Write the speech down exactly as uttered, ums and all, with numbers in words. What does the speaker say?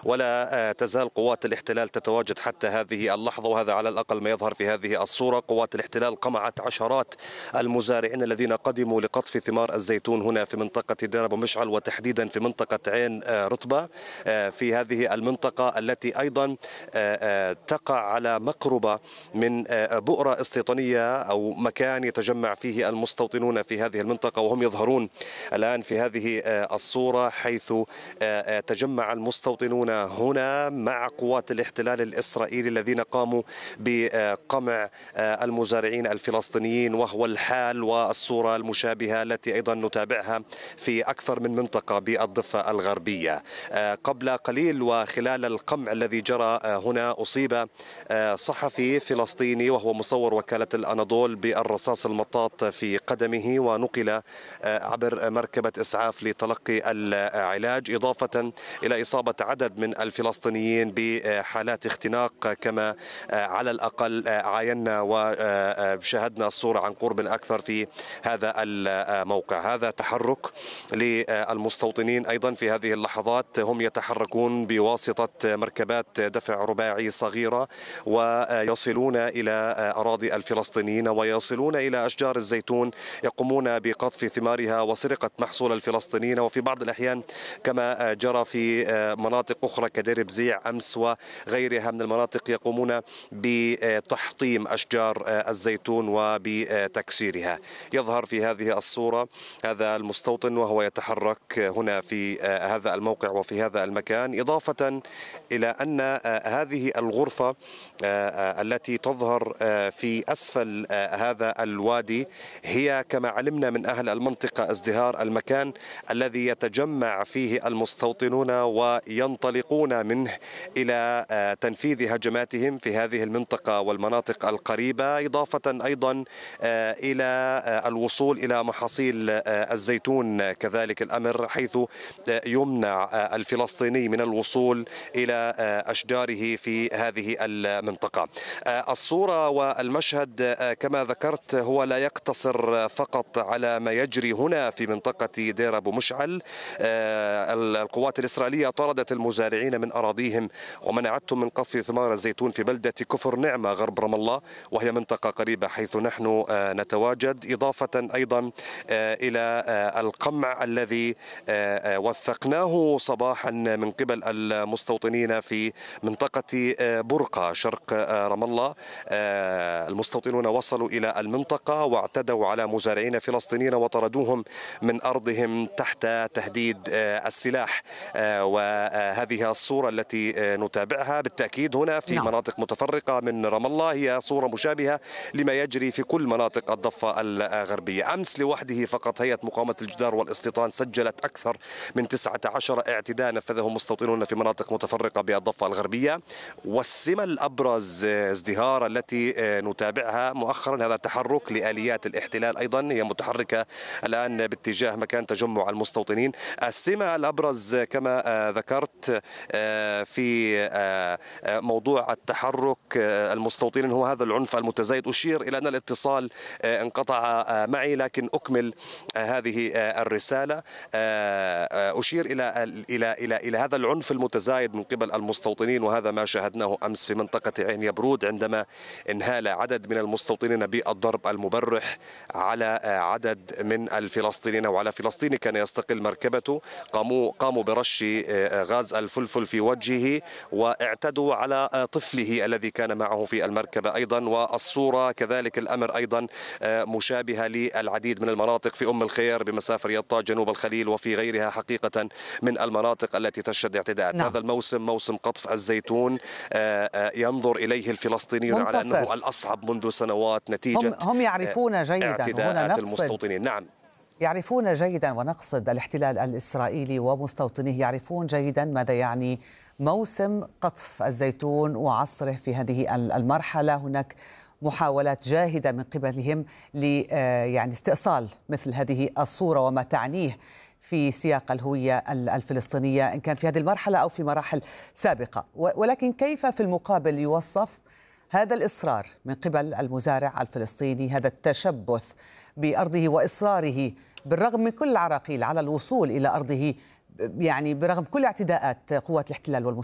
ولا تزال قوات الاحتلال تتواجد حتى هذه اللحظة، وهذا على الأقل ما يظهر في هذه الصورة. قوات الاحتلال قمعت عشرات المزارعين الذين قدموا لقطف ثمار الزيتون هنا في منطقة دير أبو مشعل، وتحديدا في منطقة عين رطبة، في هذه المنطقة التي أيضا تقع على مقربة من بؤرة استيطانية أو مكان يتجمع فيه المستوطنون في هذه المنطقة، وهم يظهرون الآن في هذه الصورة حيث تجمع المستوطنون هنا مع قوات الاحتلال الإسرائيلي الذين قاموا بقمع المزارعين الفلسطينيين، وهو الحال والصورة المشابهة التي أيضا نتابعها في أكثر من منطقة بالضفة الغربية. قبل قليل وخلال القمع الذي جرى هنا أصيب صحفي فلسطيني وهو مصور وكالة الأناضول بالرصاص المطاط في قدمه، ونقل عبر مركبة إسعاف لتلقي العلاج، إضافة إلى إصابة عدد من الفلسطينيين بحالات اختناق كما على الأقل عاينا وشاهدنا الصورة عن قرب أكثر في هذا الموقع. هذا تحرك للمستوطنين أيضا في هذه اللحظات، هم يتحركون بواسطة مركبات دفع رباعي صغيرة ويصلون إلى أراضي الفلسطينيين ويصلون إلى أشجار الزيتون، يقومون بقطف ثمارها وسرقة محصول الفلسطينيين، وفي بعض الأحيان كما جرى في مناطق أخرى كدير بزيع أمس وغيرها من المناطق يقومون بتحطيم أشجار الزيتون وبتكسيرها. يظهر في هذه الصورة هذا المستوطن وهو يتحرك هنا في هذا الموقع وفي هذا المكان، إضافة إلى أن هذه الغرفة التي تظهر في أسفل هذا الوادي هي كما علمنا من أهل المنطقة ازدهار المكان الذي يتجمع فيه المستوطنون وينطلقون منه إلى تنفيذ هجماتهم في هذه المنطقة والمناطق القريبة، إضافة أيضا إلى الوصول إلى محاصيل الزيتون كذلك الأمر، حيث يمنع الفلسطيني من الوصول إلى أشجاره في هذه المنطقة. الصورة والمشهد كما ذكرت هو لا يقتصر فقط على ما يجري هنا في منطقة دير أبو مشعل. القوات الإسرائيلية طردت المزارعين من أراضيهم ومنعتهم من قطف ثمار الزيتون في بلدة كفر نعمة غرب رام الله، وهي منطقة قريبة حيث نحن نتواجد، إضافة أيضا إلى القمع الذي وثقناه صباحا من قبل المستوطنين في منطقة برقة شرق رام الله. المستوطنون وصلوا إلى المنطقة واعتدوا على مزارعين فلسطينيين وطردوهم من أرضهم تحت تهديد السلاح، وهذه الصورة التي نتابعها بالتأكيد هنا في نعم. مناطق متفرقة من رام الله هي صورة مشابهة لما يجري في كل مناطق الضفة الغربية. أمس لوحده فقط هيئة مقاومة الجدار والاستيطان سجلت أكثر من تسعة عشر اعتداء نفذه مستوطنون في مناطق متفرقة بالضفة الغربية، والسمة الأبرز ازدهار التي نتابعها مؤخرا هذا تحرك لآليات الاحتلال، أيضا هي متحركة الآن باتجاه مكان تجمع المستوطنين. السمة الأبرز كما ذكرت في موضوع التحرك المستوطنين هو هذا العنف المتزايد. أشير إلى أن الاتصال انقطع معي لكن أكمل هذه الرسالة. أشير إلى إلى إلى إلى هذا العنف المتزايد من قبل المستوطنين، وهذا ما شاهدناه أمس في منطقة عين يبرود عندما انهال عدد من المستوطنين بالضرب المبرح على عدد من الفلسطينيين وعلى فلسطيني كان يستقل مركبته. قاموا قاموا برش غاز الفلفل في وجهه واعتدوا على طفله الذي كان معه في المركبة أيضا، والصورة كذلك الأمر أيضا مشابهة للعديد من المناطق في أم الخير بمسافة رياض جنوب الخليل وفي غيرها حقيقة من المناطق التي تشهد اعتداءات. نعم. هذا الموسم موسم قطف الزيتون ينظر إليه الفلسطينيون على أنه الأصعب منذ سنوات نتيجة هم, هم يعرفون جيدا اعتداءات المستوطنين. نعم يعرفون جيدا، ونقصد الاحتلال الإسرائيلي ومستوطنيه يعرفون جيدا ماذا يعني موسم قطف الزيتون وعصره في هذه المرحلة. هناك محاولات جاهدة من قبلهم ل يعني استئصال مثل هذه الصورة وما تعنيه في سياق الهوية الفلسطينية إن كان في هذه المرحلة أو في مراحل سابقة. ولكن كيف في المقابل يوصف هذا الإصرار من قبل المزارع الفلسطيني، هذا التشبث بأرضه وإصراره بالرغم من كل العراقيل على الوصول إلى أرضه، يعني برغم كل اعتداءات قوات الاحتلال والمستوطنين؟